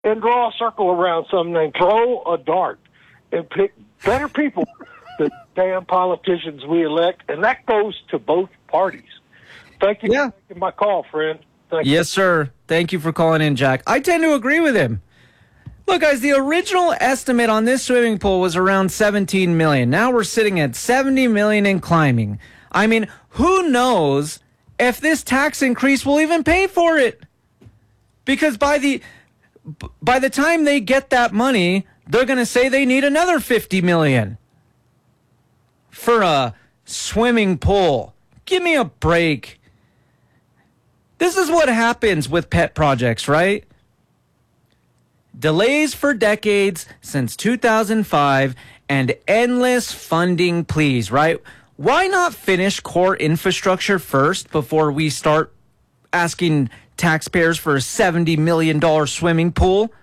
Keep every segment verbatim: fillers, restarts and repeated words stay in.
and draw a circle around something and throw a dart and pick better people than damn politicians we elect, and that goes to both parties. Thank you yeah. for taking my call, friend. Thank yes, you. sir. Thank you for calling in, Jack. I tend to agree with him. Look, guys, the original estimate on this swimming pool was around seventeen million dollars. Now we're sitting at seventy million dollars and climbing. I mean, who knows if this tax increase will even pay for it? Because by the by the time they get that money, they're going to say they need another fifty million dollars for a swimming pool. Give me a break. This is what happens with pet projects, right? Delays for decades since two thousand five and endless funding pleas, right? Why not finish core infrastructure first before we start asking taxpayers for a seventy million dollars swimming pool?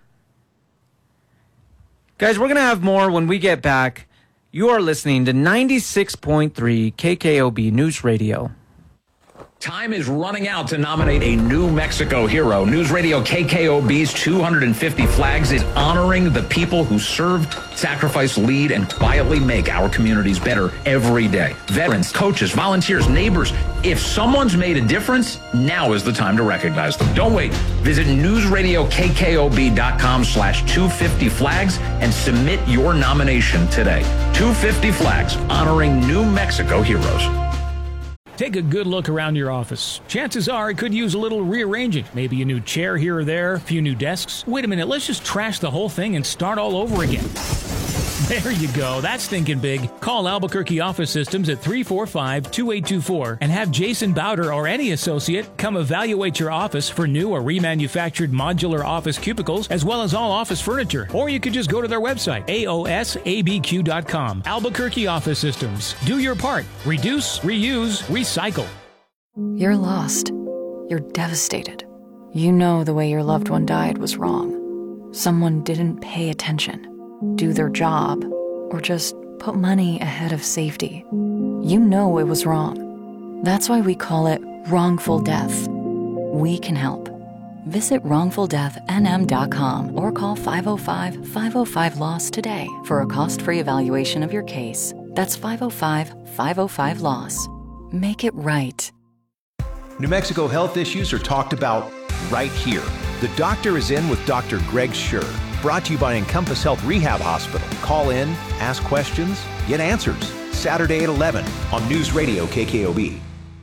Guys, we're going to have more when we get back. You are listening to ninety-six point three K K O B News Radio. Time is running out to nominate a New Mexico hero. News Radio K K O B's two hundred fifty Flags is honoring the people who served, sacrificed, lead, and quietly make our communities better every day. Veterans, coaches, volunteers, neighbors. If someone's made a difference, now is the time to recognize them. Don't wait. Visit newsradiokkOB.com slash 250 flags and submit your nomination today. two fifty Flags, honoring New Mexico heroes. Take a good look around your office. Chances are it could use a little rearranging. Maybe a new chair here or there, a few new desks. Wait a minute, let's just trash the whole thing and start all over again. There you go. That's thinking big. Call Albuquerque Office Systems at three four five, two eight two four and have Jason Bowder or any associate come evaluate your office for new or remanufactured modular office cubicles as well as all office furniture. Or you could just go to their website, A O S A B Q dot com. Albuquerque Office Systems. Do your part. Reduce, reuse, recycle. You're lost. You're devastated. You know the way your loved one died was wrong. Someone didn't pay attention, do their job, or just put money ahead of safety. You know it was wrong. That's why we call it wrongful death. We can help. Visit wrongful death N M dot com or call five oh five, five oh five, LOSS today for a cost-free evaluation of your case. That's five oh five, five oh five, LOSS. Make it right. New Mexico health issues are talked about right here. The Doctor is In with Doctor Greg Schur. Brought to you by Encompass Health Rehab Hospital. Call in, ask questions, get answers. Saturday at eleven on News Radio K K O B.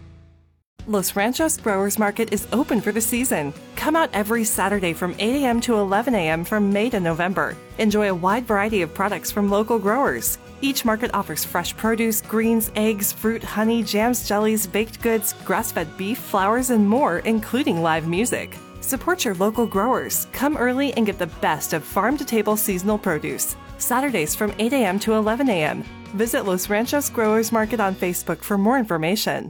Los Ranchos Growers Market is open for the season. Come out every Saturday from eight a.m. to eleven a.m. from May to November. Enjoy a wide variety of products from local growers. Each market offers fresh produce, greens, eggs, fruit, honey, jams, jellies, baked goods, grass-fed beef, flowers, and more, including live music. Support your local growers. Come early and get the best of farm-to-table seasonal produce. Saturdays from eight a.m. to eleven a.m. Visit Los Ranchos Growers Market on Facebook for more information.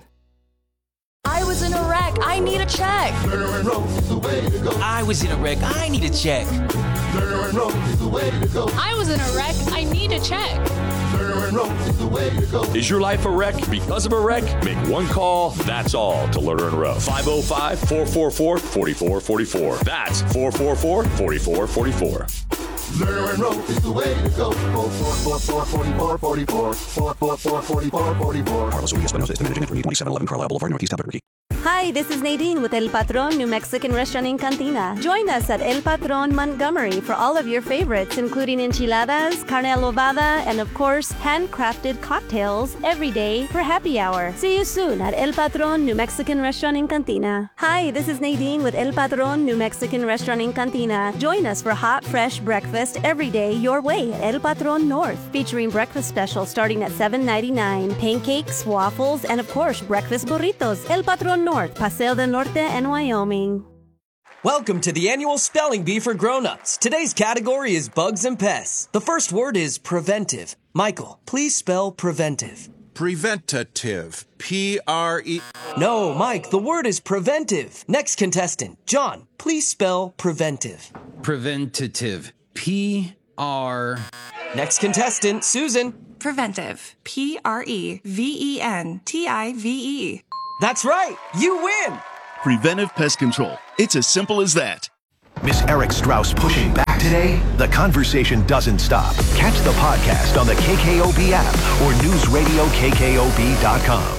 I was in a wreck. I need a check. Lerner and Rose is the way to go. I was in a wreck. I need a check. Lerner and Rose is the way to go. I was in a wreck. I need a check. Lerner and Rose is the way to go. Is your life a wreck because of a wreck? Make one call, that's all, to Lerner and Rowe. five oh five, four four four, four four four four. That's four four four, four four four four. Lerner and Rowe is the way to go. four four four, four four four four. four four four, four four four four. Carlos Urias Espinosa is the managing editor, twenty-seven eleven Carlisle Boulevard, Northeast Albuquerque. Hi, this is Nadine with El Patron New Mexican Restaurant in Cantina. Join us at El Patron Montgomery for all of your favorites, including enchiladas, carne adobada, and of course, handcrafted cocktails every day for happy hour. See you soon at El Patron New Mexican Restaurant in Cantina. Hi, this is Nadine with El Patron New Mexican Restaurant in Cantina. Join us for hot, fresh breakfast every day your way at El Patron North, featuring breakfast specials starting at seven ninety-nine, pancakes, waffles, and of course, breakfast burritos. El Patron North, Paseo del Norte, and Wyoming. Welcome to the annual Spelling Bee for Grown-Ups. Today's category is bugs and pests. The first word is preventive. Michael, please spell preventive. Preventative. P R E... No, Mike, the word is preventive. Next contestant, John, please spell preventive. Preventative. P R... Next contestant, Susan. Preventive. P R E V E N T I V E. That's right. You win. Preventive Pest Control. It's as simple as that. Miss Eric Strauss pushing back today? The conversation doesn't stop. Catch the podcast on the K K O B app or news radio K K O B dot com.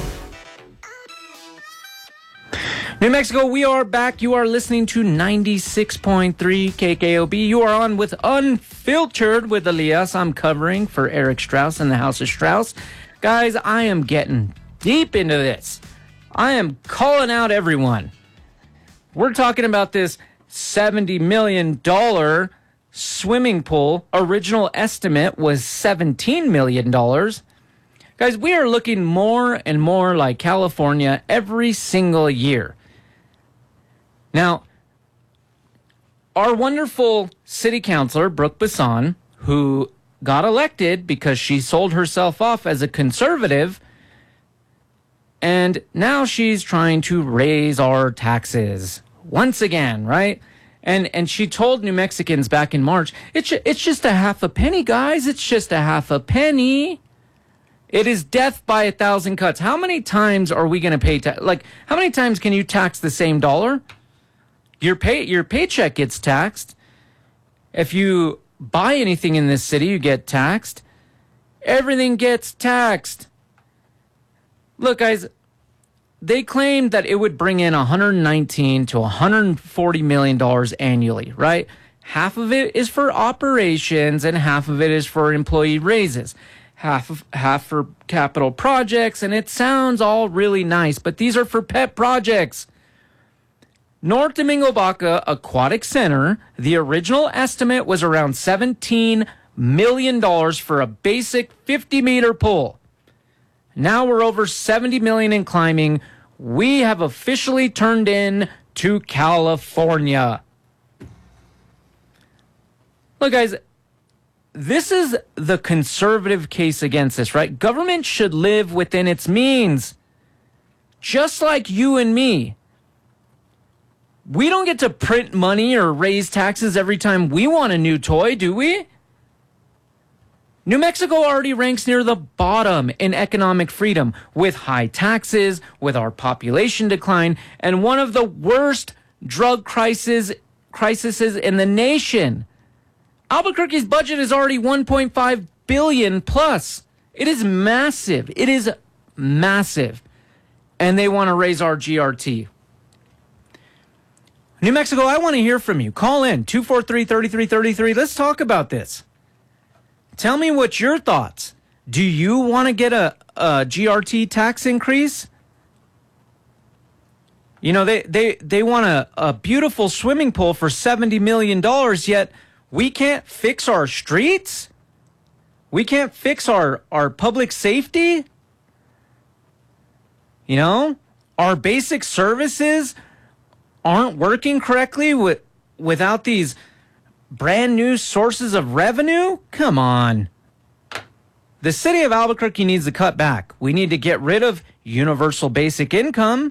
New Mexico, we are back. You are listening to ninety-six point three K K O B. You are on with Unfiltered with Elias. I'm covering for Eric Strauss and the House of Strauss. Guys, I am getting deep into this. I am calling out everyone. We're talking about this seventy million dollars swimming pool. Original estimate was seventeen million dollars. Guys, we are looking more and more like California every single year. Now, our wonderful city councilor, Brooke Besson, who got elected because she sold herself off as a conservative, and now she's trying to raise our taxes once again, right? And and she told New Mexicans back in March, it's, it's just a half a penny, guys. It's just a half a penny. It is death by a thousand cuts. How many times are we going to pay tax? Like, how many times can you tax the same dollar? Your pay, your paycheck gets taxed. If you buy anything in this city, you get taxed. Everything gets taxed. Look, guys, they claimed that it would bring in one hundred nineteen to one hundred forty million dollars annually, right? Half of it is for operations and half of it is for employee raises. Half of, half for capital projects, and it sounds all really nice, but these are for pet projects. North Domingo Baca Aquatic Center, the original estimate was around seventeen million dollars for a basic fifty meter pool. Now we're over seventy million dollars in climbing. We have officially turned in to California. Look, guys, this is the conservative case against this, right? Government should live within its means. Just like you and me. We don't get to print money or raise taxes every time we want a new toy, do we? New Mexico already ranks near the bottom in economic freedom, with high taxes, with our population decline, and one of the worst drug crises crises in the nation. Albuquerque's budget is already one point five billion dollars plus. It is massive. It is massive. And they want to raise our G R T. New Mexico, I want to hear from you. Call in two four three, three three three three. Let's talk about this. Tell me what's your thoughts. Do you want to get a, a G R T tax increase? You know, they, they, they want a, a beautiful swimming pool for seventy million dollars, yet we can't fix our streets? We can't fix our, our public safety? You know, our basic services aren't working correctly with, without these brand new sources of revenue? Come on. The city of Albuquerque needs to cut back. We need to get rid of universal basic income.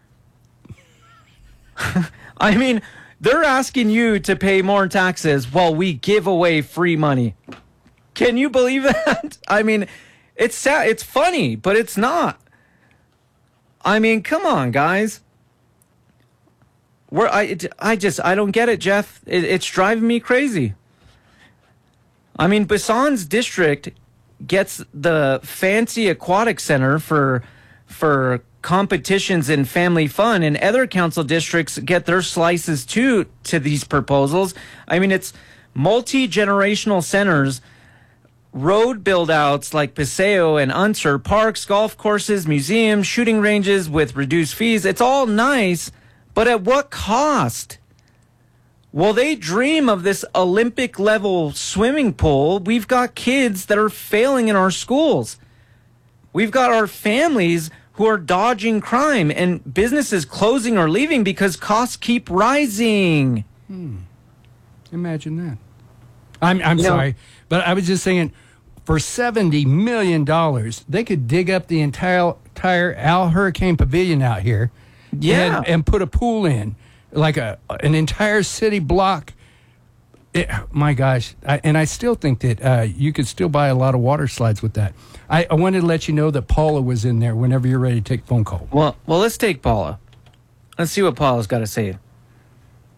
I mean, they're asking you to pay more taxes while we give away free money. Can you believe that? I mean, it's sad, it's funny, but it's not. I mean, come on, guys. We're, I, I just, I don't get it, Jeff. It, it's driving me crazy. I mean, Besson's district gets the fancy aquatic center for, for competitions and family fun, and other council districts get their slices too to these proposals. I mean, it's multi-generational centers, road build-outs like Paseo and Unser, parks, golf courses, museums, shooting ranges with reduced fees. It's all nice. But at what cost? Well, they dream of this Olympic-level swimming pool. We've got kids that are failing in our schools. We've got our families who are dodging crime and businesses closing or leaving because costs keep rising. Hmm. Imagine that. I'm, I'm You know- sorry, but I was just saying, for seventy million dollars, they could dig up the entire, entire Al Hurricane Pavilion out here. Yeah. And, and put a pool in, like a an entire city block. It, my gosh. I, and I still think that uh, you could still buy a lot of water slides with that. I, I wanted to let you know that Paula was in there whenever you're ready to take a phone call. Well, well, let's take Paula. Let's see what Paula's got to say.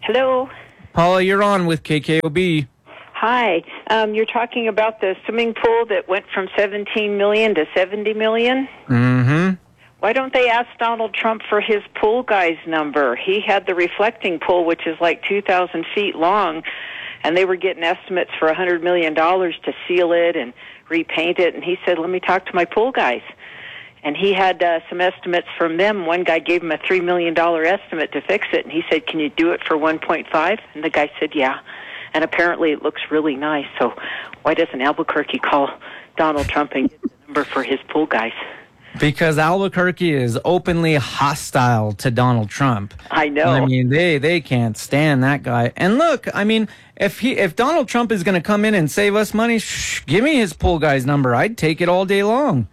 Hello. Paula, you're on with K K O B. Hi. Um, you're talking about the swimming pool that went from seventeen million to seventy million? Mm-hmm. Why don't they ask Donald Trump for his pool guy's number? He had the reflecting pool, which is like two thousand feet long, and they were getting estimates for one hundred million dollars to seal it and repaint it, and he said, let me talk to my pool guys. And he had uh, some estimates from them. One guy gave him a three million dollars estimate to fix it, and he said, can you do it for one point five? And the guy said, yeah. And apparently it looks really nice, so why doesn't Albuquerque call Donald Trump and get the number for his pool guys? Because Albuquerque is openly hostile to Donald Trump. I know. I mean, they, they can't stand that guy. And look, I mean, if he if Donald Trump is going to come in and save us money, shh, give me his pool guy's number. I'd take it all day long.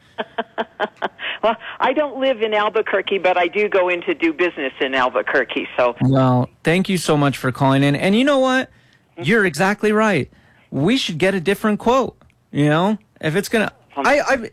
Well, I don't live in Albuquerque, but I do go in to do business in Albuquerque. So, well, thank you so much for calling in. And you know what? You're exactly right. We should get a different quote. You know, if it's going to, I, I,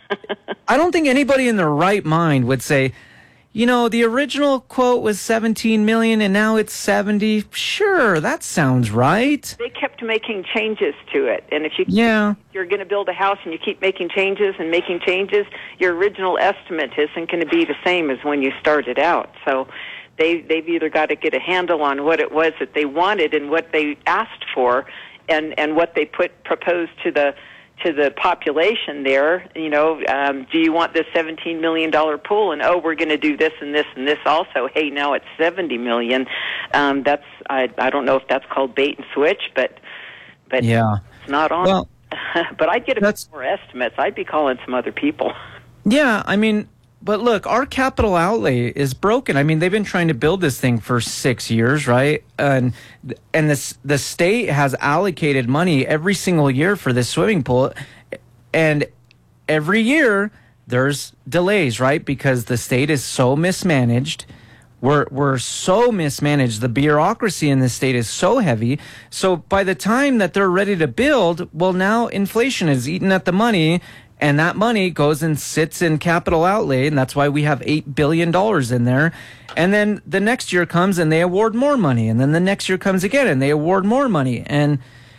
I don't think anybody in their right mind would say, you know, the original quote was seventeen million and now it's seventy. Sure, that sounds right. They kept making changes to it. And if you yeah. you're going to build a house and you keep making changes and making changes, your original estimate isn't going to be the same as when you started out. So they, they've either got to get a handle on what it was that they wanted and what they asked for and, and what they put proposed to the to the population there. You know, um, do you want this seventeen million dollars pool? And, oh, we're going to do this and this and this also. Hey, now it's seventy million dollars. Um, that's, I, I don't know if that's called bait and switch, but, but yeah. it's not on. Well, but I'd get a bit more estimates. I'd be calling some other people. Yeah, I mean, but look, our capital outlay is broken. I mean, they've been trying to build this thing for six years, right? And and this the state has allocated money every single year for this swimming pool, and every year there's delays, right? Because the state is so mismanaged. We're we're so mismanaged. The bureaucracy in the state is so heavy. So by the time that they're ready to build, well, now inflation is eating at the money. And that money goes and sits in capital outlay, and that's why we have eight billion dollars in there. And then the next year comes and they award more money. And then the next year comes again and they award more money. And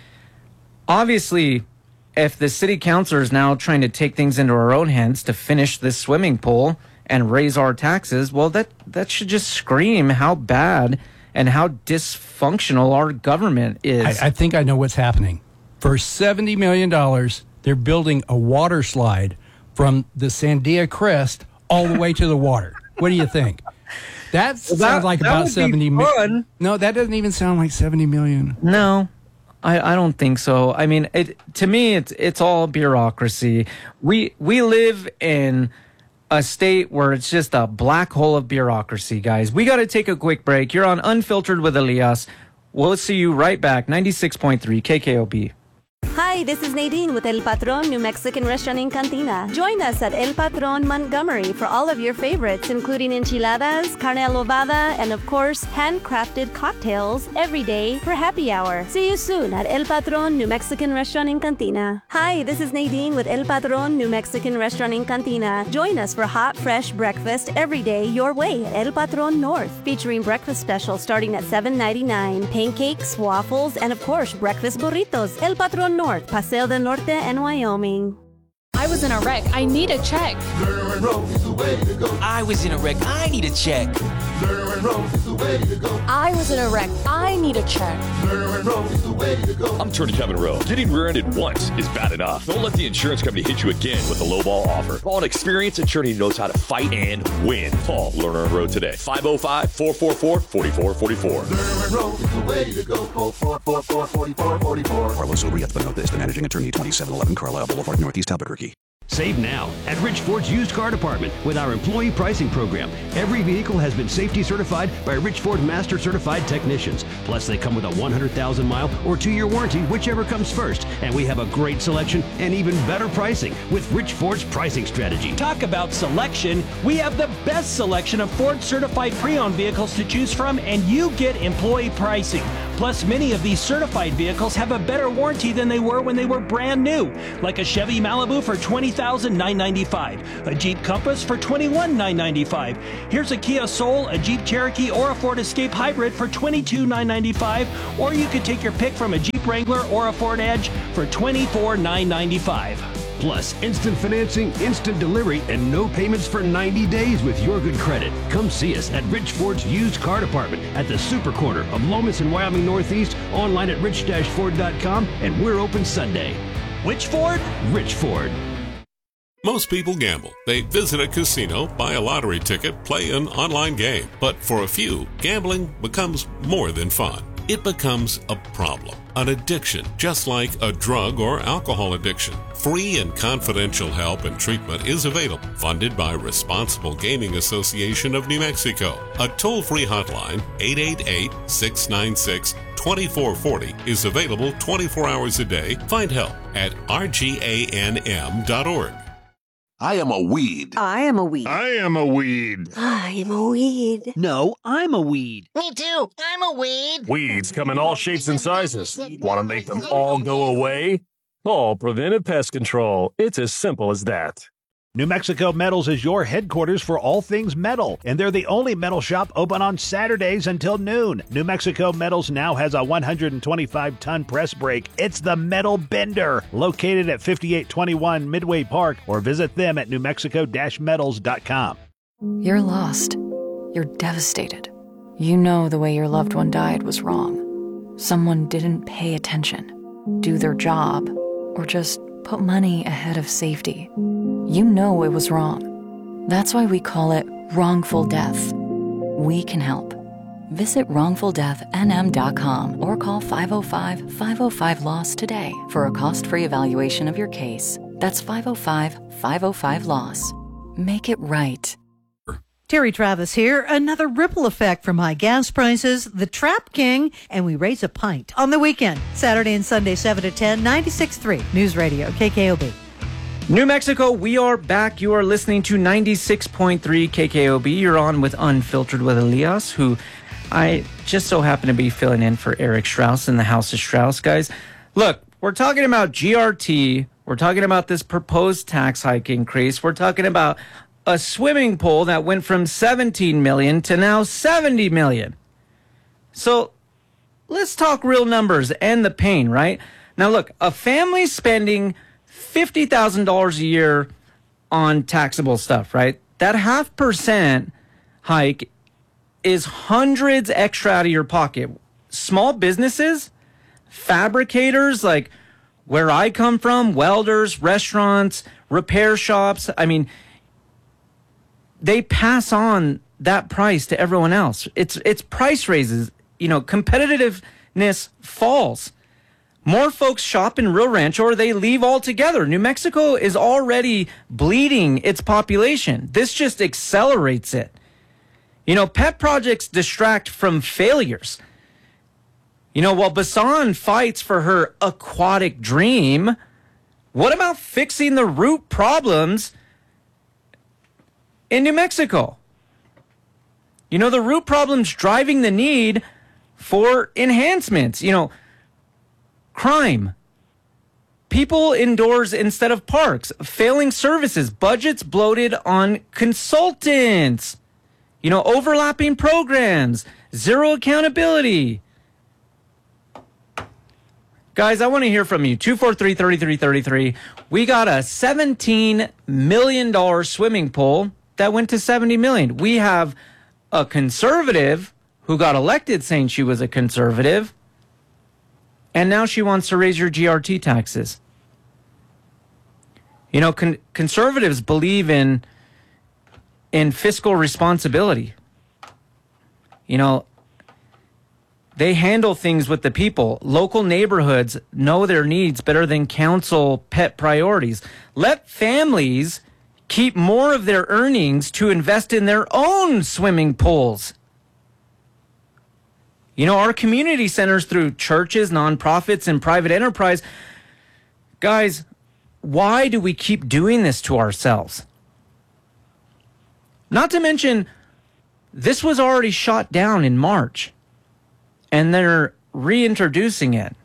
obviously, if the city councilor is now trying to take things into our own hands to finish this swimming pool and raise our taxes, well, that, that should just scream how bad and how dysfunctional our government is. I, I think I know what's happening. For seventy million dollars, they're building a water slide from the Sandia Crest all the way to the water. What do you think? That sounds that, like that about would seventy be million. fun. No, that doesn't even sound like seventy million. No, I, I don't think so. I mean, it, to me, it's it's all bureaucracy. We we live in a state where it's just a black hole of bureaucracy, guys. We got to take a quick break. You're on Unfiltered with Elias. We'll see you right back. ninety-six point three K K O B. Hi, this is Nadine with El Patron New Mexican Restaurant in Cantina. Join us at El Patron Montgomery for all of your favorites, including enchiladas, carne adobada, and of course, handcrafted cocktails every day for happy hour. See you soon at El Patron New Mexican Restaurant in Cantina. Hi, this is Nadine with El Patron New Mexican Restaurant in Cantina. Join us for hot, fresh breakfast every day your way at El Patron North, featuring breakfast specials starting at seven ninety-nine, pancakes, waffles, and of course, breakfast burritos. El Patron North, Paseo del Norte, and Wyoming. I was in a wreck. I need a check. Lerner and Rose is the way to go. I was in a wreck. I need a check. Lerner and Rose is the way to go. I was in a wreck. I need a check. Lerner and Rose is the way to go. I'm Attorney Kevin Rowe. Getting rear-ended once is bad enough. Don't let the insurance company hit you again with a lowball offer. Call an experienced attorney who knows how to fight and win. Call Lerner and Rowe today. five oh five, four four four, four four four four. Lerner and Rose is the way to go. Call four four four, four four four four. Carlos Urieth, but note this, the managing attorney, twenty-seven eleven Carlisle Boulevard, Northeast Albuquerque. Save now at Rich Ford's used car department with our employee pricing program. Every vehicle has been safety certified by Rich Ford Master Certified technicians. Plus, they come with a one hundred thousand mile or two-year warranty, whichever comes first. And we have a great selection and even better pricing with Rich Ford's pricing strategy. Talk about selection. We have the best selection of Ford certified pre-owned vehicles to choose from, and you get employee pricing. Plus, many of these certified vehicles have a better warranty than they were when they were brand new, like a Chevy Malibu for twenty thousand nine hundred ninety-five dollars, a Jeep Compass for twenty-one thousand nine hundred ninety-five dollars. Here's a Kia Soul, a Jeep Cherokee, or a Ford Escape Hybrid for twenty-two thousand nine hundred ninety-five dollars, or you could take your pick from a Jeep Wrangler or a Ford Edge for twenty-four thousand nine hundred ninety-five dollars. Plus, instant financing, instant delivery, and no payments for ninety days with your good credit. Come see us at Rich Ford's used car department at the Super Corner of Lomas and Wyoming Northeast, online at rich dash ford dot com, and we're open Sunday. Which Ford? Rich Ford. Most people gamble. They visit a casino, buy a lottery ticket, play an online game. But for a few, gambling becomes more than fun. It becomes a problem, an addiction, just like a drug or alcohol addiction. Free and confidential help and treatment is available, funded by Responsible Gaming Association of New Mexico. A toll-free hotline, eight eight eight, six nine six, two four four zero, is available twenty-four hours a day. Find help at r g a n m dot org. I am a weed. I am a weed. I am a weed. I am a weed. No, I'm a weed. Me too. I'm a weed. Weeds come in all shapes and sizes. Want to make them all go away? Call Preventive Pest Control. It's as simple as that. New Mexico Metals is your headquarters for all things metal, and they're the only metal shop open on Saturdays until noon. New Mexico Metals now has a one hundred twenty-five ton press brake. It's the Metal Bender, located at fifty-eight twenty-one Midway Park, or visit them at new mexico dash metals dot com. You're lost. You're devastated. You know the way your loved one died was wrong. Someone didn't pay attention, do their job, or just put money ahead of safety. You know it was wrong. That's why we call it wrongful death. We can help. Visit wrongful death n m dot com or call five oh five, five oh five, LOSS today for a cost-free evaluation of your case. That's five oh five, five oh five, LOSS. Make it right. Terry Travis here. Another ripple effect from high gas prices, the Trap King, and we raise a pint on the weekend. Saturday and Sunday, seven to ten, ninety-six point three News Radio, K K O B. New Mexico, we are back. You are listening to ninety-six point three K K O B. You're on with Unfiltered with Elias, who I just so happen to be filling in for Eric Strauss in the House of Strauss. Guys, look, we're talking about G R T. We're talking about this proposed tax hike increase. We're talking about a swimming pool that went from seventeen million dollars to now seventy million dollars. So let's talk real numbers and the pain, right? Now, look, a family spending fifty thousand dollars a year on taxable stuff, right? That half percent hike is hundreds extra out of your pocket. Small businesses, fabricators, like where I come from, welders, restaurants, repair shops, I mean, they pass on that price to everyone else. It's it's price raises. You know, competitiveness falls. More folks shop in Rio Rancho or they leave altogether. New Mexico is already bleeding its population. This just accelerates it. You know, pet projects distract from failures. You know, while Basan fights for her aquatic dream, what about fixing the root problems in New Mexico? You know, the root problems driving the need for enhancements. You know, crime, people indoors instead of parks, failing services, budgets bloated on consultants, you know, overlapping programs, zero accountability. Guys, I want to hear from you. two four three, three three three three. We got a seventeen million dollars swimming pool that went to seventy million dollars. We have a conservative who got elected saying she was a conservative, and now she wants to raise your G R T taxes. You know, con- conservatives believe in in fiscal responsibility. You know, they handle things with the people. Local neighborhoods know their needs better than council pet priorities. Let families keep more of their earnings to invest in their own swimming pools. You know, our community centers through churches, nonprofits, and private enterprise. Guys, why do we keep doing this to ourselves? Not to mention, this was already shot down in March. And they're reintroducing it.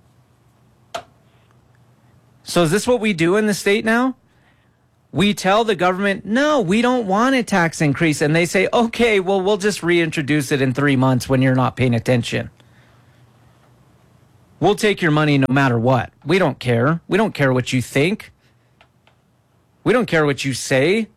So is this what we do in the state now? We tell the government, no, we don't want a tax increase. And they say, okay, well, we'll just reintroduce it in three months when you're not paying attention. We'll take your money no matter what. We don't care. We don't care what you think. We don't care what you say.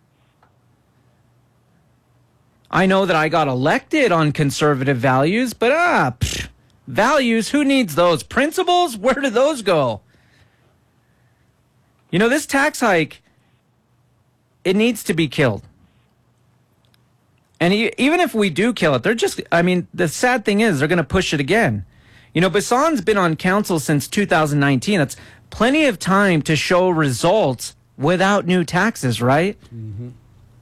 I know that I got elected on conservative values, but ah, psh, values, who needs those? Principles, where do those go? You know, this tax hike, it needs to be killed. And e- even if we do kill it, they're just, I mean, the sad thing is they're going to push it again. You know, Bassan's been on council since two thousand nineteen. That's plenty of time to show results without new taxes, right? Mm-hmm.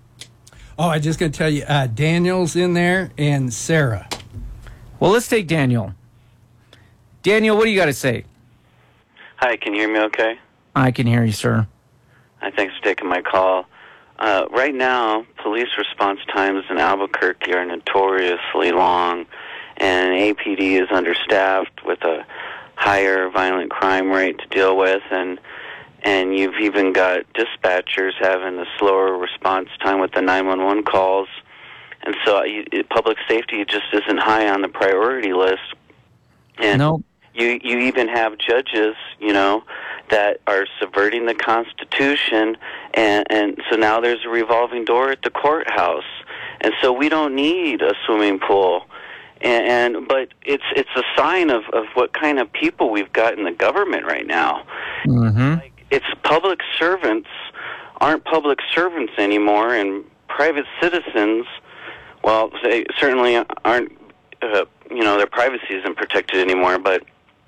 Oh, I'm just going to tell you, uh, Daniel's in there and Sarah. Well, let's take Daniel. Daniel, what do you got to say? Hi, can you hear me okay? I can hear you, sir. Hi, thanks for taking my call. Uh, right now, police response times in Albuquerque are notoriously long, and A P D is understaffed with a higher violent crime rate to deal with, and and you've even got dispatchers having a slower response time with the nine one one calls. And so you, public safety just isn't high on the priority list. And no. you, you even have judges, you know, that are subverting the Constitution, and, and so now there's a revolving door at the courthouse. And so we don't need a swimming pool. And, and but it's it's a sign of, of what kind of people we've got in the government right now. Mm-hmm. Like, it's public servants aren't public servants anymore, and private citizens, well, they certainly aren't. Uh, you know, their privacy isn't protected anymore. But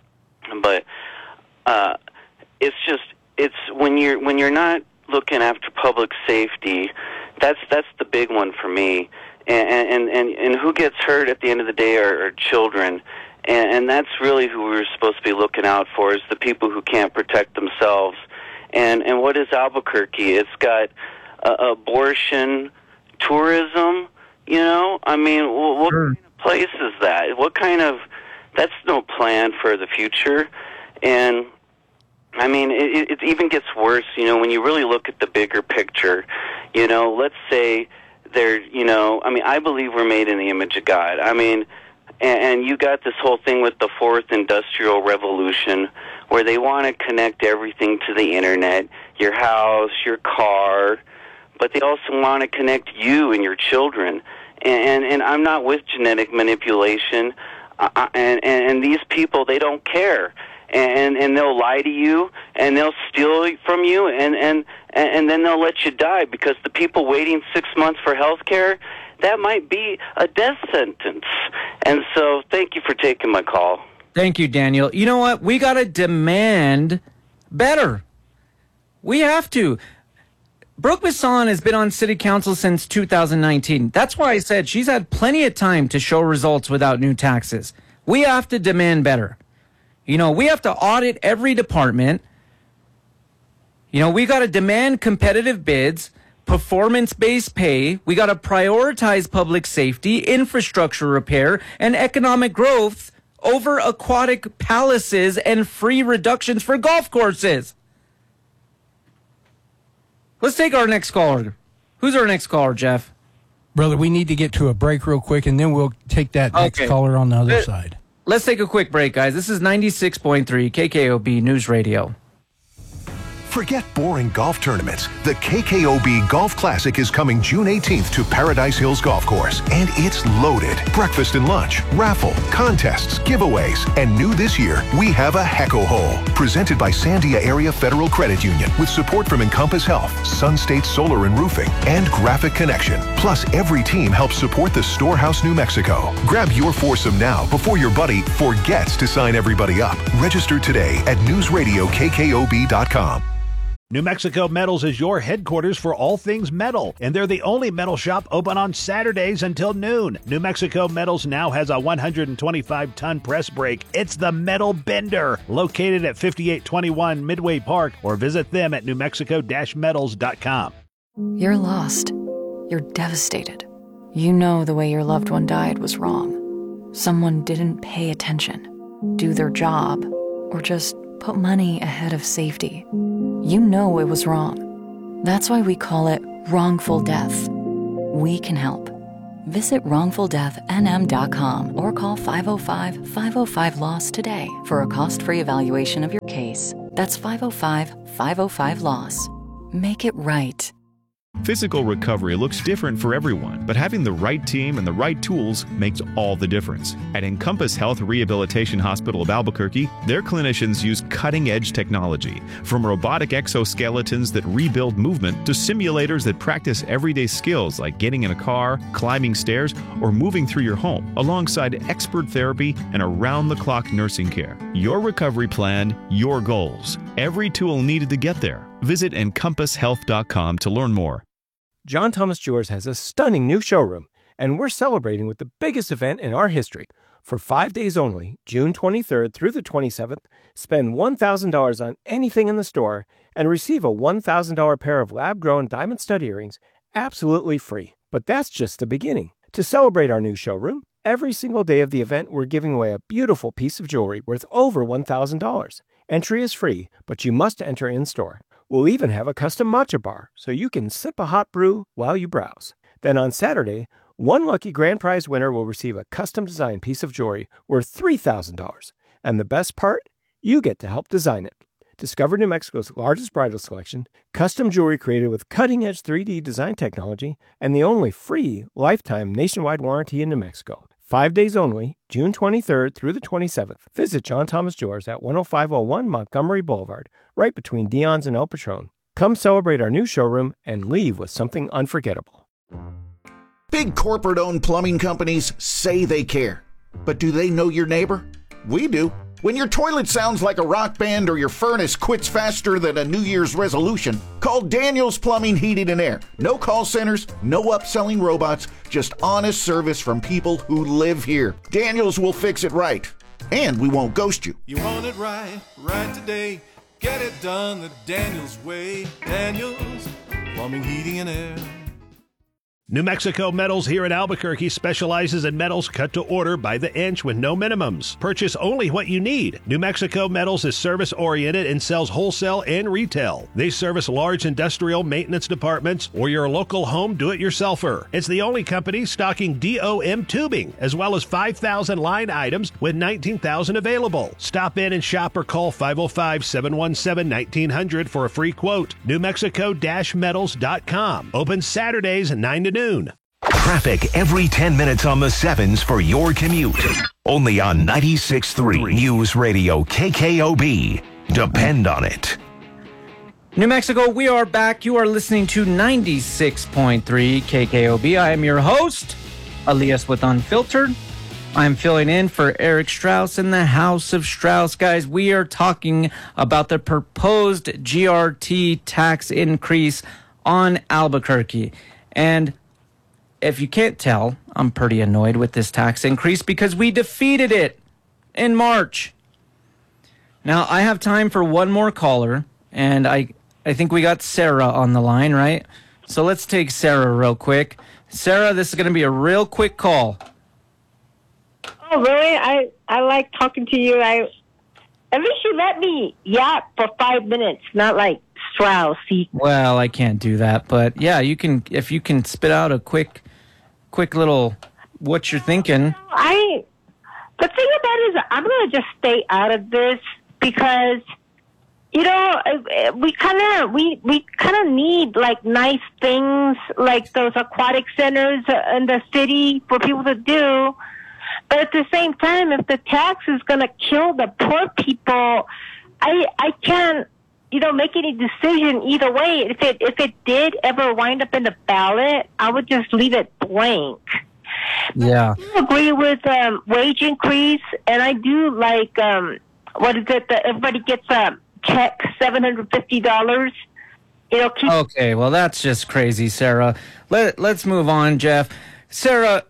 but uh, it's just it's when you're when you're not looking after public safety. That's that's the big one for me. And, and, and, and who gets hurt at the end of the day are, are children. And, and that's really who we're supposed to be looking out for, is the people who can't protect themselves. And, and what is Albuquerque? It's got uh, abortion, tourism, you know? I mean, what kind of place is that? What kind of... That's no plan for the future. And, I mean, it, it even gets worse, you know, when you really look at the bigger picture. You know, let's say... They're, you know, I mean, I believe we're made in the image of God. I mean, and, and you got this whole thing with the fourth industrial revolution where they want to connect everything to the internet, your house, your car, but they also want to connect you and your children. And, and, and I'm not with genetic manipulation. Uh, and, and, and these people, they don't care. And, and they'll lie to you, and they'll steal from you, and, and, and then they'll let you die, because the people waiting six months for health care, that might be a death sentence. And so thank you for taking my call. Thank you, Daniel. You know what? We got to demand better. We have to. Brooke Bassan has been on city council since two thousand nineteen. That's why I said she's had plenty of time to show results without new taxes. We have to demand better. You know, we have to audit every department. You know, we got to demand competitive bids, performance-based pay. We got to prioritize public safety, infrastructure repair, and economic growth over aquatic palaces and free reductions for golf courses. Let's take our next caller. Who's our next caller, Jeff? Brother, we need to get to a break real quick, and then we'll take that next Okay. caller on the other Let- side. Let's take a quick break, guys. This is ninety-six point three K K O B News Radio. Forget boring golf tournaments. The K K O B Golf Classic is coming June eighteenth to Paradise Hills Golf Course. And it's loaded. Breakfast and lunch, raffle, contests, giveaways. And new this year, we have a Hecko Hole. Presented by Sandia Area Federal Credit Union with support from Encompass Health, Sun State Solar and Roofing, and Graphic Connection. Plus, every team helps support the Storehouse, New Mexico. Grab your foursome now before your buddy forgets to sign everybody up. Register today at news radio K K O B dot com. New Mexico Metals is your headquarters for all things metal, and they're the only metal shop open on Saturdays until noon. New Mexico Metals now has a one hundred twenty-five ton press brake. It's the Metal Bender, located at fifty-eight twenty-one Midway Park, or visit them at new mexico dash metals dot com. You're lost. You're devastated. You know the way your loved one died was wrong. Someone didn't pay attention, do their job, or just put money ahead of safety. You know it was wrong. That's why we call it wrongful death. We can help. Visit wrongful death n m dot com or call five oh five, five oh five, LOSS today for a cost-free evaluation of your case. That's five oh five, five oh five, LOSS. Make it right. Physical recovery looks different for everyone, but having the right team and the right tools makes all the difference. At Encompass Health Rehabilitation Hospital of Albuquerque, their clinicians use cutting-edge technology, from robotic exoskeletons that rebuild movement to simulators that practice everyday skills like getting in a car, climbing stairs, or moving through your home, alongside expert therapy and around-the-clock nursing care. Your recovery plan, your goals. Every tool needed to get there. Visit encompass health dot com to learn more. John Thomas Jewelers has a stunning new showroom, and we're celebrating with the biggest event in our history. For five days only, June twenty-third through the twenty-seventh, spend one thousand dollars on anything in the store and receive a one thousand dollars pair of lab-grown diamond stud earrings absolutely free. But that's just the beginning. To celebrate our new showroom, every single day of the event, we're giving away a beautiful piece of jewelry worth over one thousand dollars. Entry is free, but you must enter in-store. We'll even have a custom matcha bar, so you can sip a hot brew while you browse. Then on Saturday, one lucky grand prize winner will receive a custom-designed piece of jewelry worth three thousand dollars. And the best part? You get to help design it. Discover New Mexico's largest bridal selection, custom jewelry created with cutting-edge three D design technology, and the only free lifetime nationwide warranty in New Mexico. Five days only, June twenty-third through the twenty-seventh. Visit John Thomas Jewelers at one oh five oh one Montgomery Boulevard, right between Dion's and El Patron. Come celebrate our new showroom and leave with something unforgettable. Big corporate-owned plumbing companies say they care. But do they know your neighbor? We do. When your toilet sounds like a rock band or your furnace quits faster than a New Year's resolution, call Daniels Plumbing, Heating and Air. No call centers, no upselling robots, just honest service from people who live here. Daniels will fix it right, and we won't ghost you. You want it right, right today. Get it done the Daniels way. Daniels Plumbing, Heating and Air. New Mexico Metals here in Albuquerque specializes in metals cut to order by the inch with no minimums. Purchase only what you need. New Mexico Metals is service-oriented and sells wholesale and retail. They service large industrial maintenance departments or your local home do-it-yourselfer. It's the only company stocking D O M tubing, as well as five thousand line items with nineteen thousand available. Stop in and shop or call five oh five, seven one seven, nineteen hundred for a free quote. New Mexico Metals dot com. Open Saturdays nine to noon. Traffic every ten minutes on the sevens for your commute. Only on ninety-six point three News Radio K K O B. Depend on it. New Mexico, we are back. You are listening to ninety-six point three K K O B. I am your host, Elias with Unfiltered. I'm filling in for Eric Strauss in the House of Strauss. Guys, we are talking about the proposed G R T tax increase on Albuquerque. And if you can't tell, I'm pretty annoyed with this tax increase because we defeated it in March. Now, I have time for one more caller, and I I think we got Sarah on the line, right? So let's take Sarah real quick. Sarah, this is going to be a real quick call. Oh, really? I, I like talking to you. I At least you let me yap for five minutes, not like Strauss. Well, I can't do that, but yeah, you can, if you can spit out a quick... quick little what you're thinking. I the thing about it is I'm going to just stay out of this because, you know, we kind of we, we kind of need like nice things like those aquatic centers in the city for people to do. But at the same time, if the tax is going to kill the poor people, I I can't, you know, make any decision either way. If it if it did ever wind up in the ballot, I would just leave it blank. Yeah. I do agree with um, wage increase, and I do like, um, what is it, that everybody gets a check, seven hundred fifty dollars. You know, keep- okay, well, that's just crazy, Sarah. Let, let's move on, Jeff. Sarah,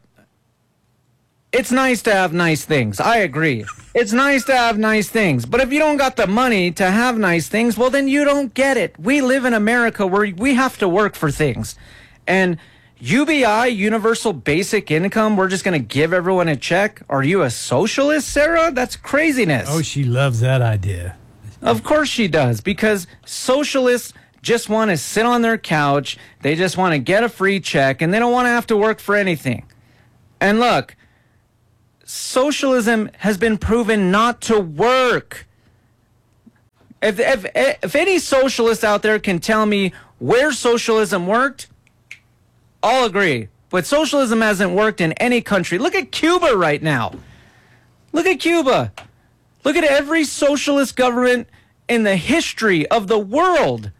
it's nice to have nice things. I agree. It's nice to have nice things. But if you don't got the money to have nice things, well, then you don't get it. We live in America where we have to work for things. And U B I, Universal Basic Income, we're just going to give everyone a check? Are you a socialist, Sarah? That's craziness. Oh, she loves that idea. Of course she does, because socialists just want to sit on their couch, they just want to get a free check, and they don't want to have to work for anything. And look, socialism has been proven not to work. If, if, if any socialist out there can tell me where socialism worked, I'll agree. But socialism hasn't worked in any country. Look at Cuba right now. Look at Cuba. Look at every socialist government in the history of the world.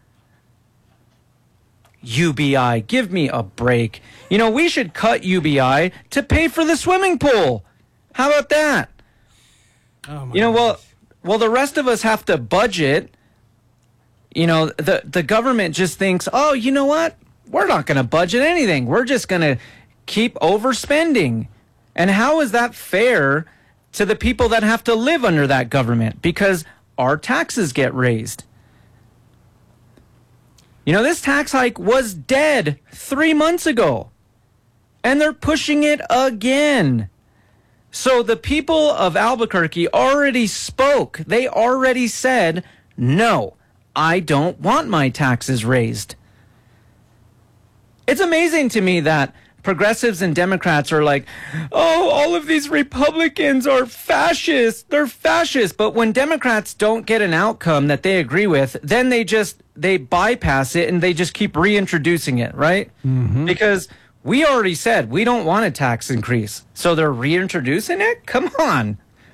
U B I, give me a break. You know, we should cut U B I to pay for the swimming pool. How about that? Oh my you know, well, well, the rest of us have to budget. You know, the, the government just thinks, oh, you know what? We're not going to budget anything. We're just going to keep overspending. And how is that fair to the people that have to live under that government? Because our taxes get raised. You know, this tax hike was dead three months ago. And they're pushing it again. So the people of Albuquerque already spoke. They already said, no, I don't want my taxes raised. It's amazing to me that progressives and Democrats are like, oh, all of these Republicans are fascists. They're fascists. But when Democrats don't get an outcome that they agree with, then they just, they bypass it and they just keep reintroducing it, right? Mm-hmm. Because we already said we don't want a tax increase. So they're reintroducing it? Come on.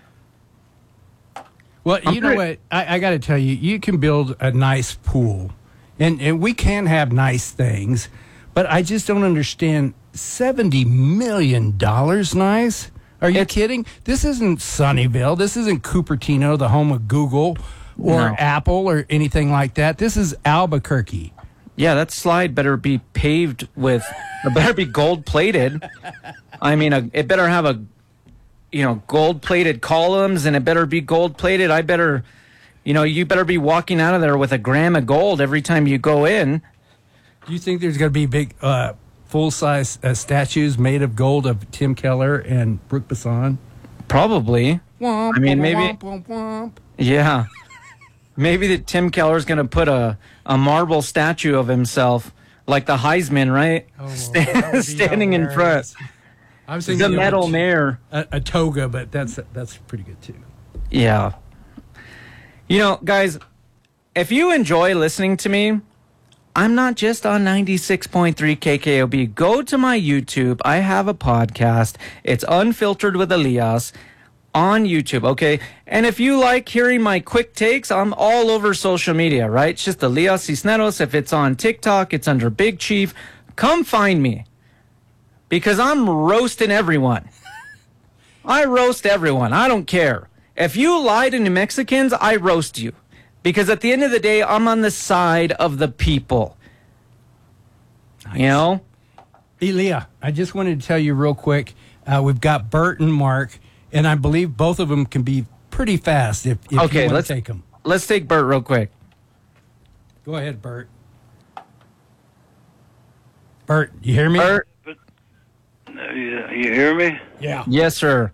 Well, I'm you know pretty- what? I, I got to tell you, you can build a nice pool. And, and we can have nice things. But I just don't understand seventy million dollars nice? Are you kidding? This isn't Sunnyvale. This isn't Cupertino, the home of Google or No. Apple or anything like that. This is Albuquerque. Yeah, that slide better be paved with, it better be gold plated. I mean, a, it better have a, you know, gold plated columns and it better be gold plated. I better, you know, you better be walking out of there with a gram of gold every time you go in. Do you think there's going to be big, uh, full-size uh, statues made of gold of Tim Keller and Brooke Besson? Probably. Womp, I mean, womp, maybe. womp, womp, womp. Yeah. Maybe that Tim Keller's going to put a, a marble statue of himself, like the Heisman, right? Oh, Sta- that would be standing in front. hilarious. I was The thinking of a metal t- mayor. A, a toga, but that's that's pretty good too. Yeah. You know, guys, if you enjoy listening to me, I'm not just on ninety-six point three K K O B. Go to my YouTube. I have a podcast. It's Unfiltered with Elias on YouTube, okay? And if you like hearing my quick takes, I'm all over social media, right? It's just Elias Cisneros. If it's on TikTok, it's under Big Chief. Come find me because I'm roasting everyone. I roast everyone. I don't care. If you lie to New Mexicans, I roast you. Because at the end of the day, I'm on the side of the people. Nice. You know? Elia, I just wanted to tell you real quick, uh, we've got Bert and Mark, and I believe both of them can be pretty fast if, if okay, you want let's to take them. Let's take Bert real quick. Go ahead, Bert. Bert, you hear me? Bert? You, you hear me? Yeah. Yes, sir.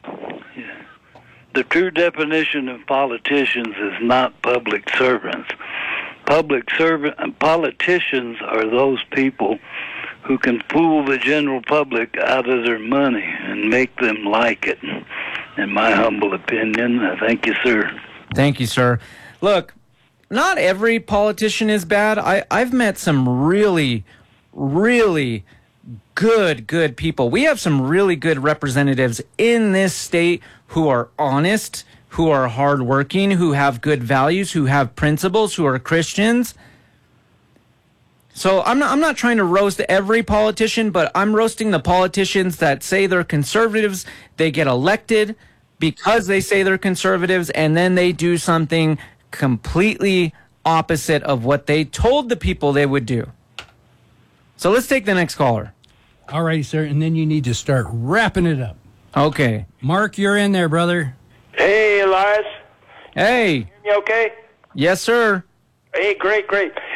The true definition of politicians is not public servants. Public servant politicians are those people who can fool the general public out of their money and make them like it. In my humble opinion, I thank you, sir. Thank you, sir. Look, not every politician is bad. I, I've met some really, really good, good people. We have some really good representatives in this state who are honest, who are hardworking, who have good values, who have principles, who are Christians. So I'm not I'm not trying to roast every politician, but I'm roasting the politicians that say they're conservatives. They get elected because they say they're conservatives, and then they do something completely opposite of what they told the people they would do. So let's take the next caller. All right, sir, and then you need to start wrapping it up. Okay. Mark, you're in there, brother. Hey, Elias. Hey. You okay? Yes, sir. Hey, great, great.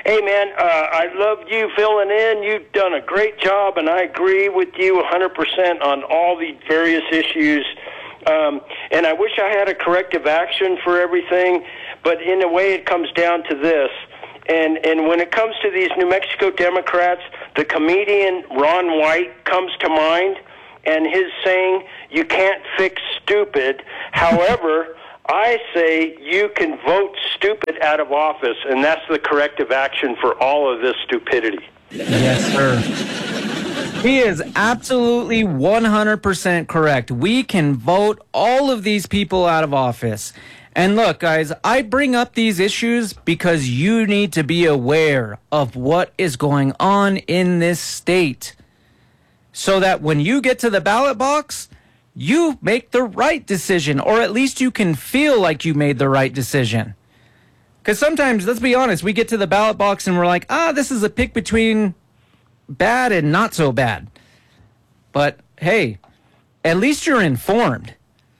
Hey, man, uh, I loved you filling in. You've done a great job, and I agree with you one hundred percent on all the various issues. Um, and I wish I had a corrective action for everything, but in a way it comes down to this. And and when it comes to these New Mexico Democrats, the comedian Ron White comes to mind, and his saying, "You can't fix stupid." However, I say you can vote stupid out of office, and that's the corrective action for all of this stupidity. Yes, sir. He is absolutely one hundred percent correct. We can vote all of these people out of office. And look, guys, I bring up these issues because you need to be aware of what is going on in this state, so that when you get to the ballot box, you make the right decision, or at least you can feel like you made the right decision. Because sometimes, let's be honest, we get to the ballot box and we're like, ah, this is a pick between bad and not so bad. But hey, at least you're informed.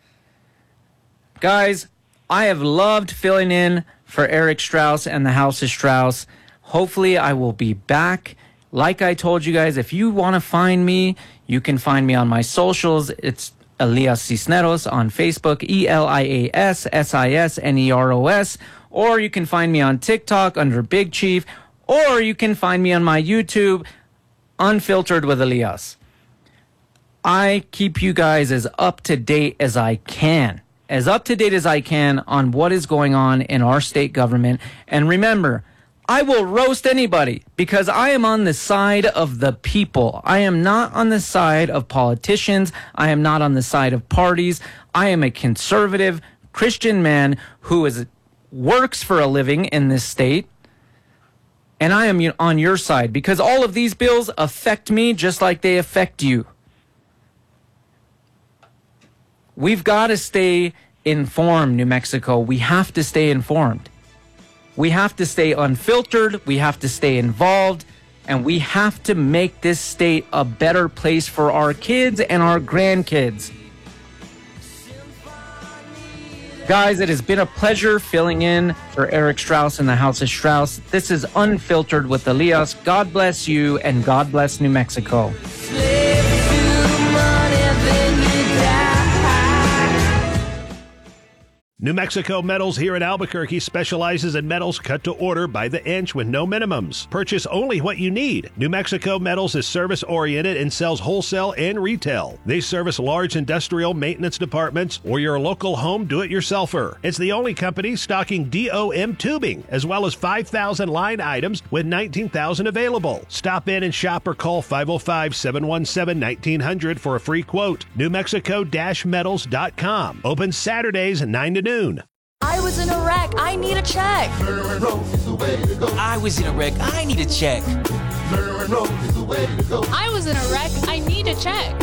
Guys, I have loved filling in for Eric Strauss and the House of Strauss. Hopefully I will be back. Like I told you guys, if you want to find me, you can find me on my socials. It's Elias Cisneros on Facebook, E L I A S S I S N E R O S. Or you can find me on TikTok under Big Chief. Or you can find me on my YouTube, Unfiltered with Elias. I keep you guys as up to date as I can. As up to date as I can on what is going on in our state government. And remember, I will roast anybody because I am on the side of the people. I am not on the side of politicians. I am not on the side of parties. I am a conservative Christian man who is works for a living in this state. And I am on your side because all of these bills affect me just like they affect you. We've got to stay informed, New Mexico. We have to stay informed. We have to stay unfiltered. We have to stay involved. And we have to make this state a better place for our kids and our grandkids. Guys, it has been a pleasure filling in for Eric Strauss and the House of Strauss. This is Unfiltered with Elias. God bless you and God bless New Mexico. New Mexico Metals here in Albuquerque specializes in metals cut to order by the inch with no minimums. Purchase only what you need. New Mexico Metals is service-oriented and sells wholesale and retail. They service large industrial maintenance departments or your local home do-it-yourselfer. It's the only company stocking D O M tubing, as well as five thousand line items with nineteen thousand available. Stop in and shop or call five oh five, seven one seven, nineteen hundred for a free quote. New Mexico Metals dot com. Open Saturdays nine to noon. I was in a wreck. I need a check. I was in a wreck. I need a check. I was in a wreck. I need a check.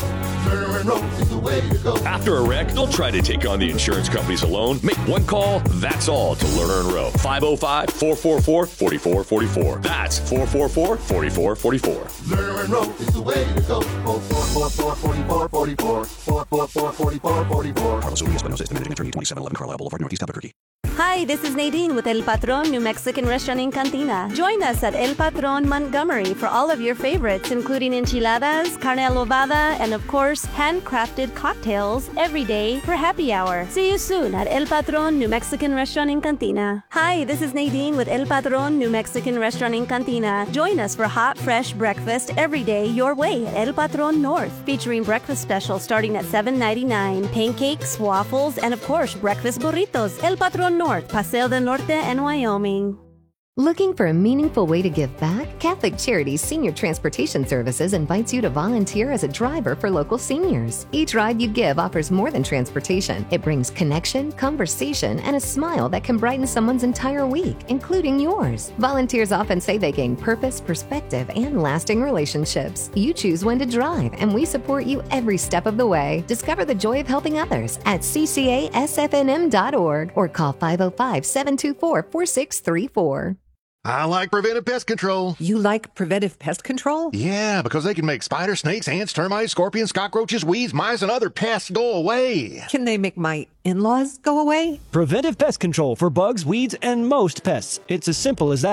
After a wreck, don't try to take on the insurance companies alone. Make one call, that's all, to Lerner and Rowe. five oh five, four four four, four four four four. That's four four four, four four four four. Lerner and Rowe is the way to go. four four four, four four four four. four four four, four four four four. Carlos Urias Espinosa, estimated attorney, twenty-seven eleven Carlisle Boulevard, Northeast Albuquerque. Hi, this is Nadine with El Patron New Mexican Restaurant in Cantina. Join us at El Patron Montgomery for all of your favorites, including enchiladas, carne adobada, and of course, handcrafted cocktails every day for happy hour. See you soon at El Patron New Mexican Restaurant in Cantina. Hi, this is Nadine with El Patron New Mexican Restaurant in Cantina. Join us for hot, fresh breakfast every day your way at El Patron North, featuring breakfast specials starting at seven ninety-nine, pancakes, waffles, and of course, breakfast burritos. El Patron North, Paseo del Norte, and Wyoming. Looking for a meaningful way to give back? Catholic Charities Senior Transportation Services invites you to volunteer as a driver for local seniors. Each ride you give offers more than transportation. It brings connection, conversation, and a smile that can brighten someone's entire week, including yours. Volunteers often say they gain purpose, perspective, and lasting relationships. You choose when to drive, and we support you every step of the way. Discover the joy of helping others at c c a s f n m dot org or call five oh five, seven two four, four six three four. I like Preventive Pest Control. You like Preventive Pest Control? Yeah, because they can make spiders, snakes, ants, termites, scorpions, cockroaches, weeds, mice, and other pests go away. Can they make my in-laws go away? Preventive Pest Control for bugs, weeds, and most pests. It's as simple as that.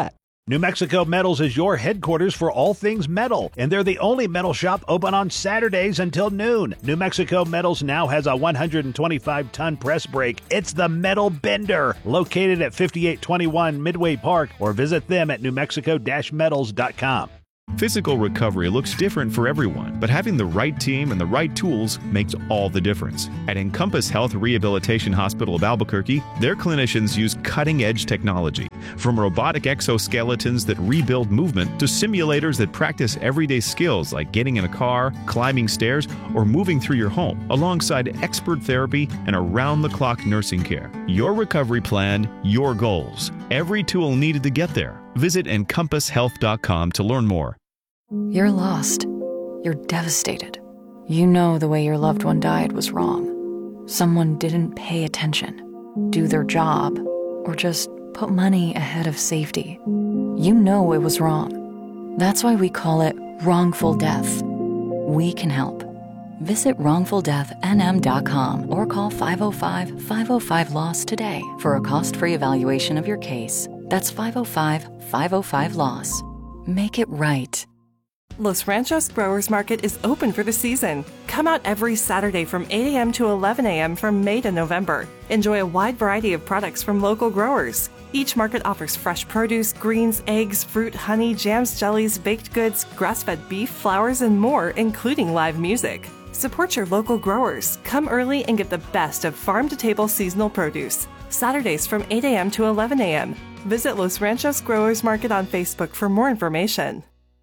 New Mexico Metals is your headquarters for all things metal, and they're the only metal shop open on Saturdays until noon. New Mexico Metals now has a one hundred twenty-five ton press brake. It's the Metal Bender, located at fifty-eight twenty-one Midway Park, or visit them at new mexico dash metals dot com. Physical recovery looks different for everyone, but having the right team and the right tools makes all the difference. At Encompass Health Rehabilitation Hospital of Albuquerque, their clinicians use cutting-edge technology, from robotic exoskeletons that rebuild movement to simulators that practice everyday skills like getting in a car, climbing stairs, or moving through your home, alongside expert therapy and around-the-clock nursing care. Your recovery plan, your goals. Every tool needed to get there. Visit encompass health dot com to learn more. You're lost. You're devastated. You know the way your loved one died was wrong. Someone didn't pay attention, do their job, or just put money ahead of safety. You know it was wrong. That's why we call it wrongful death. We can help. Visit wrongful death n m dot com or call five oh five, five oh five, LOSS today for a cost-free evaluation of your case. That's five oh five, five oh five, LOSS. Make it right. Los Ranchos Growers Market is open for the season. Come out every Saturday from eight a.m. to eleven a.m. from May to November. Enjoy a wide variety of products from local growers. Each market offers fresh produce, greens, eggs, fruit, honey, jams, jellies, baked goods, grass-fed beef, flowers, and more, including live music. Support your local growers. Come early and get the best of farm-to-table seasonal produce. Saturdays from eight a.m. to eleven a.m. Visit Los Ranchos Growers Market on Facebook for more information.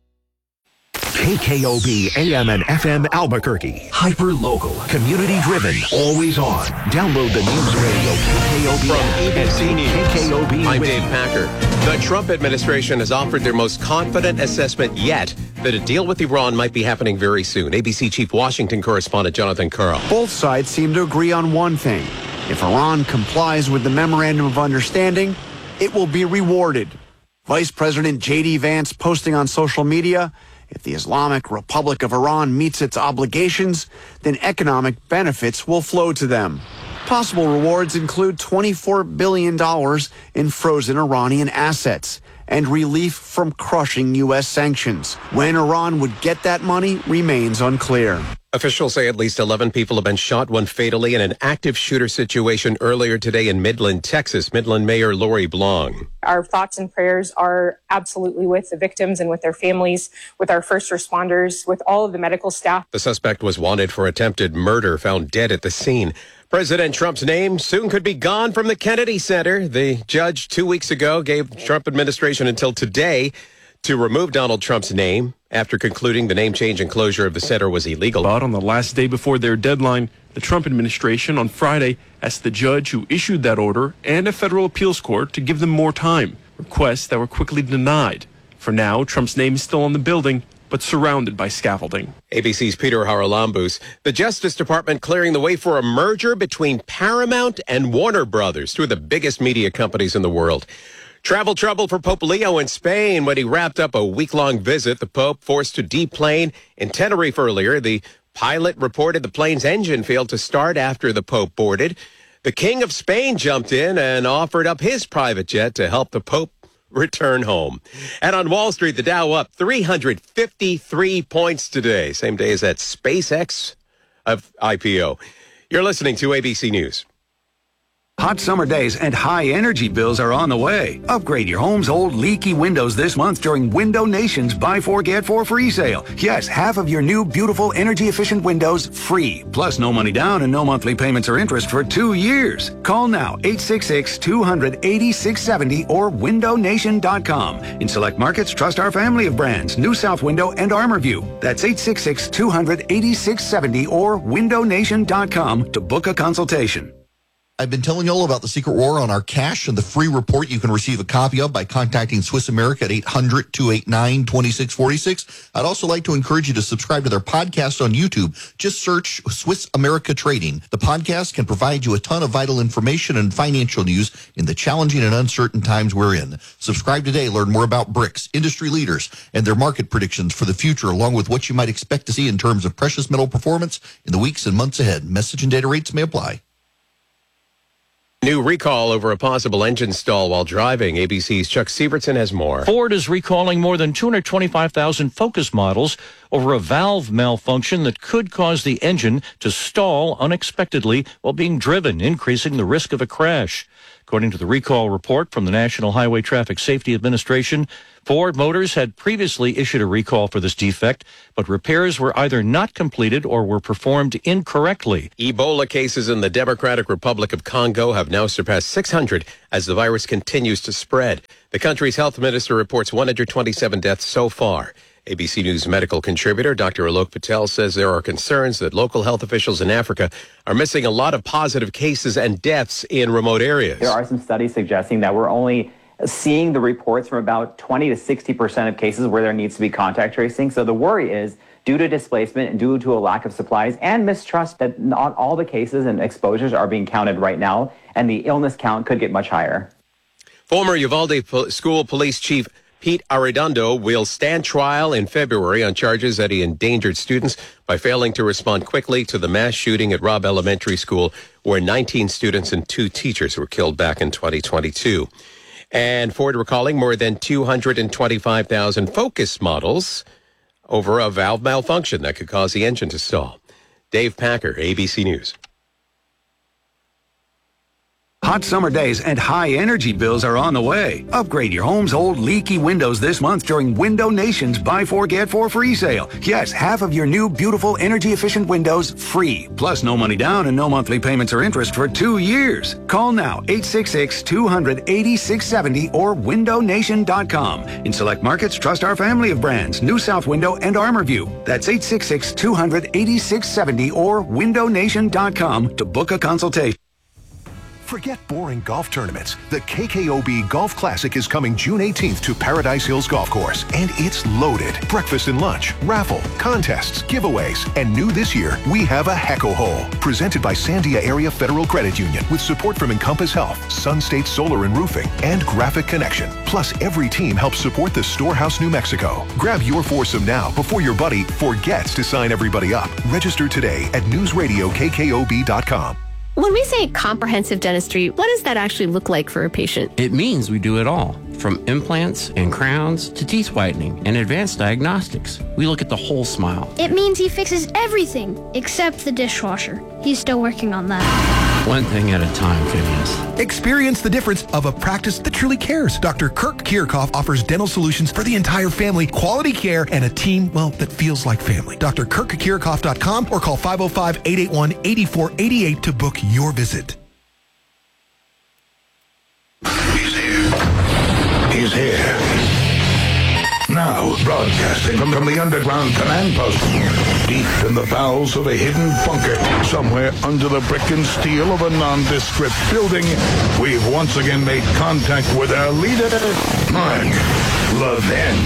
K K O B A M and F M Albuquerque. Hyper local, community driven, always on. Download the News Radio K K O B From app A B C and News. K K O B I'm with Dave you. Packer. The Trump administration has offered their most confident assessment yet that a deal with Iran might be happening very soon. A B C Chief Washington correspondent Jonathan Karl. Both sides seem to agree on one thing. If Iran complies with the Memorandum of Understanding, it will be rewarded. Vice President J D Vance posting on social media, if the Islamic Republic of Iran meets its obligations, then economic benefits will flow to them. Possible rewards include twenty-four billion dollars in frozen Iranian assets and relief from crushing U S sanctions. When Iran would get that money remains unclear. Officials say at least eleven people have been shot, one fatally, in an active shooter situation earlier today in Midland, Texas. Midland Mayor Lori Blong. Our thoughts and prayers are absolutely with the victims and with their families, with our first responders, with all of the medical staff. The suspect was wanted for attempted murder, found dead at the scene. President Trump's name soon could be gone from the Kennedy Center. The judge two weeks ago gave the Trump administration until today to remove Donald Trump's name after concluding the name change and closure of the center was illegal. But on the last day before their deadline, the Trump administration on Friday asked the judge who issued that order and a federal appeals court to give them more time, requests that were quickly denied. For now, Trump's name is still on the building, but surrounded by scaffolding. A B C's Peter Haralambous. The Justice Department clearing the way for a merger between Paramount and Warner Brothers, two of the biggest media companies in the world. Travel trouble for Pope Leo in Spain when he wrapped up a week-long visit. The Pope forced to deplane in Tenerife earlier. The pilot reported the plane's engine failed to start after the Pope boarded. The King of Spain jumped in and offered up his private jet to help the Pope return home. And on Wall Street, the Dow up three hundred fifty-three points today, same day as that SpaceX of I P O. You're listening to A B C News. Hot summer days and high energy bills are on the way. Upgrade your home's old leaky windows this month during Window Nation's Buy Four Get Four free sale. Yes, half of your new beautiful energy efficient windows free. Plus no money down and no monthly payments or interest for two years. Call now eight six six, two hundred, eighty-six seventy or window nation dot com. In select markets, trust our family of brands, New South Window and ArmorView. That's eight six six, two hundred, eighty-six seventy or window nation dot com to book a consultation. I've been telling you all about the Secret War on our cash and the free report you can receive a copy of by contacting Swiss America at eight hundred, two eight nine, two six four six. I'd also like to encourage you to subscribe to their podcast on YouTube. Just search Swiss America Trading. The podcast can provide you a ton of vital information and financial news in the challenging and uncertain times we're in. Subscribe today. Learn more about B R I C S, industry leaders, and their market predictions for the future, along with what you might expect to see in terms of precious metal performance in the weeks and months ahead. Message and data rates may apply. New recall over a possible engine stall while driving. A B C's Chuck Sievertson has more. Ford is recalling more than two hundred twenty-five thousand Focus models over a valve malfunction that could cause the engine to stall unexpectedly while being driven, increasing the risk of a crash. According to the recall report from the National Highway Traffic Safety Administration, Ford Motors had previously issued a recall for this defect, but repairs were either not completed or were performed incorrectly. Ebola cases in the Democratic Republic of Congo have now surpassed six hundred as the virus continues to spread. The country's health minister reports one hundred twenty-seven deaths so far. A B C News medical contributor Doctor Alok Patel says there are concerns that local health officials in Africa are missing a lot of positive cases and deaths in remote areas. There are some studies suggesting that we're only seeing the reports from about twenty to sixty percent of cases where there needs to be contact tracing. So the worry is due to displacement and due to a lack of supplies and mistrust that not all the cases and exposures are being counted right now, and the illness count could get much higher. Former Uvalde School Police Chief Pete Arredondo will stand trial in February on charges that he endangered students by failing to respond quickly to the mass shooting at Robb Elementary School, where nineteen students and two teachers were killed back in twenty twenty-two. And Ford recalling more than two hundred twenty-five thousand Focus models over a valve malfunction that could cause the engine to stall. Dave Packer, A B C News. Hot summer days and high energy bills are on the way. Upgrade your home's old leaky windows this month during Window Nation's Buy Four Get Four free sale. Yes, half of your new beautiful energy efficient windows free. Plus no money down and no monthly payments or interest for two years. Call now eight six six, two hundred, eighty-six seventy or window nation dot com. In select markets, trust our family of brands, New South Window and ArmorView. That's eight six six, two hundred, eighty-six seventy or window nation dot com to book a consultation. Forget boring golf tournaments. The K K O B Golf Classic is coming June eighteenth to Paradise Hills Golf Course, and it's loaded. Breakfast and lunch, raffle, contests, giveaways, and new this year, we have a Hecko Hole, presented by Sandia Area Federal Credit Union with support from Encompass Health, Sun State Solar and Roofing, and Graphic Connection. Plus, every team helps support the Storehouse New Mexico. Grab your foursome now before your buddy forgets to sign everybody up. Register today at news radio k k o b dot com. When we say comprehensive dentistry, what does that actually look like for a patient? It means we do it all, from implants and crowns to teeth whitening and advanced diagnostics. We look at the whole smile. It means he fixes everything except the dishwasher. He's still working on that. One thing at a time, Phineas. Experience the difference of a practice that truly cares. Doctor Kirk Kirchhoff offers dental solutions for the entire family, quality care, and a team, well, that feels like family. D R Kirk Kirchhoff dot com or call five oh five, eight eight one, eight four eight eight to book your visit. He's here. He's here. Now, broadcasting from, from the underground command post, deep in the bowels of a hidden bunker, somewhere under the brick and steel of a nondescript building, we've once again made contact with our leader, Mark Levin.